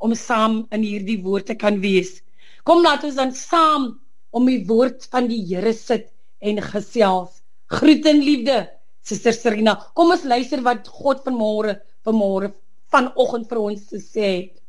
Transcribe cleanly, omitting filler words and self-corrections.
om saam in hierdie woord te kan wees. Kom, laat ons dan saam om die woord van die Here sit en gesels. Groet en liefde, Suster Serena. Kom ons luister wat God vanoggend vanoggend vir ons te sê het.